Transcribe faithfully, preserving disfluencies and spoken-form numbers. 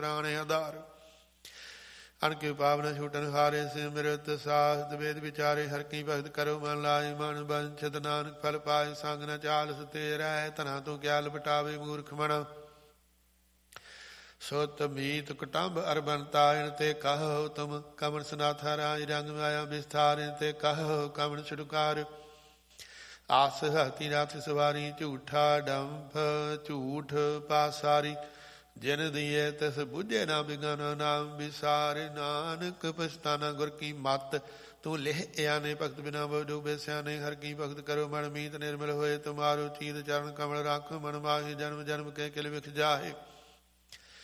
ਪ੍ਰਾਣੇ ਆਧਾਰ। ਅਣ ਕੇ ਪਾਵਨ ਛੂਟਨ ਹਾਰੇ ਸਿਮਰਤ ਸਾਧ ਵੇਦ ਵਿਚਾਰੇ ਹਰ ਕੀ ਭਗਤ ਕਰੋ ਮਨ ਲਾਏ ਮਨ ਬੰਛਤ ਨਾਨਕ ਫਲ ਪਾਏ ਸੰਗ ਨ ਚਾਲਸ ਤੇ ਰਹਿ ਧਨਾ ਤੋਂ ਕਿਆ ਲਪਟਾਵੇ ਮੂਰਖ ਮਨ। ਸੁਤ ਮੀਤ ਕੁਟੰਬ ਅਰਬੰਤਾਇਣ ਤੇ ਕਹੋ ਤੁਮ ਕਮਨ ਸਨਾਥਾ ਰਾਜ ਰੰਗ ਮਾਇਆ ਵਿਸਥਾਰਿਨ ਤੇ ਕਹੋ ਕਮਨ ਛੁਟਕਾਰ। ਆਸ ਹਤੀ ਨਾਥ ਸਵਾਰੀ ਝੂਠਾ ਡੰਫ ਝੂਠ ਪਾਸਾਰੀ। ਜਿਨ ਦੀਏ ਤਿਸ ਬੁਝੇ ਨਾ ਬਿਗਨ ਨਾਮ ਵਿਸਾਰੇ। ਨਾਨਕ ਪਛਤਾਨਾ ਗੁਰ ਕੀ ਮੱਤ ਤੂੰ ਲਿਹ ਆਨੇ ਭਗਤ ਬਿਨਾ ਬੋ ਡੂਬੇ ਸਿਆਣੇ। ਹਰ ਕੀ ਭਗਤ ਕਰੋ ਮਨ ਮੀਤ ਨਿਰਮਲ ਹੋਏ ਤੁਮਾਰੋ ਚੀਤ ਚਰਨ ਕਮਲ ਰੱਖ ਮਨ ਮਾਹੀ ਜਨਮ ਜਨਮ ਕੇ ਕਿਲ ਵਿਖ ਜਾਏ।